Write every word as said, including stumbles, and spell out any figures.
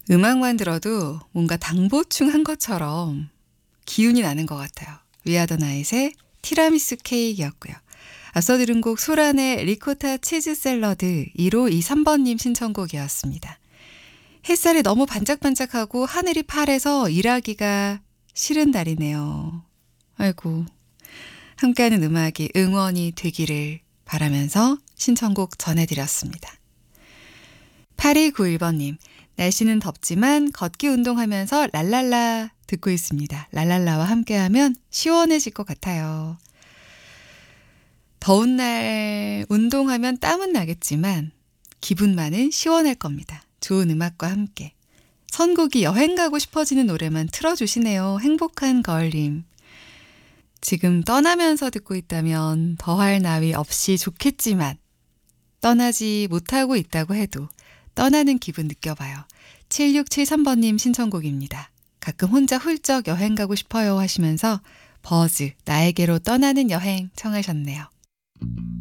음악만 들어도 뭔가 당보충한 것처럼 기운이 나는 것 같아요. 위아더나잇의 티라미수 케이크였고요. 앞서 들은 곡 소란의 리코타 치즈 샐러드 일오이삼 번님 신청곡이었습니다. 햇살이 너무 반짝반짝하고 하늘이 파래서 일하기가 싫은 날이네요. 아이고, 함께하는 음악이 응원이 되기를 바라면서 신청곡 전해드렸습니다. 팔이구일 번님, 날씨는 덥지만 걷기 운동하면서 랄랄라 듣고 있습니다. 랄랄라와 함께하면 시원해질 것 같아요. 더운 날 운동하면 땀은 나겠지만 기분만은 시원할 겁니다. 좋은 음악과 함께. 선곡이 여행 가고 싶어지는 노래만 틀어주시네요. 행복한 거울님. 지금 떠나면서 듣고 있다면 더할 나위 없이 좋겠지만 떠나지 못하고 있다고 해도 떠나는 기분 느껴봐요. 칠육칠삼 번님 신청곡입니다. 가끔 혼자 훌쩍 여행 가고 싶어요 하시면서 버즈 나에게로 떠나는 여행 청하셨네요.